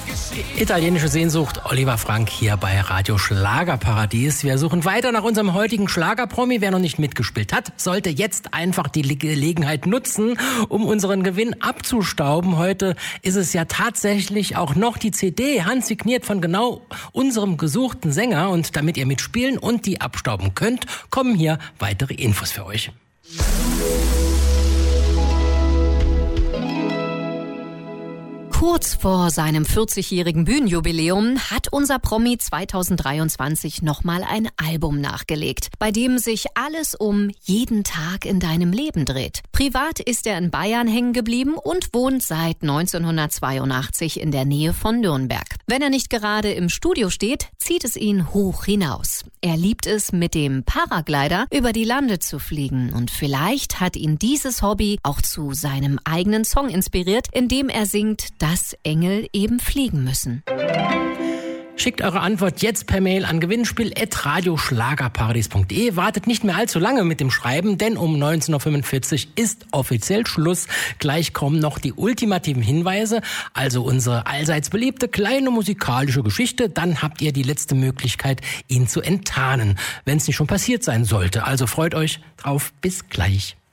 Italienische Sehnsucht, Oliver Frank hier bei Radio Schlagerparadies. Wir suchen weiter nach unserem heutigen Schlagerpromi. Wer noch nicht mitgespielt hat, sollte jetzt einfach die Gelegenheit nutzen, um unseren Gewinn abzustauben. Heute ist es ja tatsächlich auch noch die CD, handsigniert von genau unserem gesuchten Sänger. Und damit ihr mitspielen und die abstauben könnt, kommen hier weitere Infos für euch. Kurz vor seinem 40-jährigen Bühnenjubiläum hat unser Promi 2023 nochmal ein Album nachgelegt, bei dem sich alles um jeden Tag in deinem Leben dreht. Privat ist er in Bayern hängen geblieben und wohnt seit 1982 in der Nähe von Nürnberg. Wenn er nicht gerade im Studio steht, zieht es ihn hoch hinaus. Er liebt es, mit dem Paraglider über die Lande zu fliegen. Und vielleicht hat ihn dieses Hobby auch zu seinem eigenen Song inspiriert, in dem er singt, dass Engel eben fliegen müssen. Schickt eure Antwort jetzt per Mail an gewinnspiel@radioschlagerparadies.de. Wartet nicht mehr allzu lange mit dem Schreiben, denn um 19.45 Uhr ist offiziell Schluss. Gleich kommen noch die ultimativen Hinweise, also unsere allseits beliebte kleine musikalische Geschichte. Dann habt ihr die letzte Möglichkeit, ihn zu enttarnen, wenn es nicht schon passiert sein sollte. Also freut euch drauf. Bis gleich.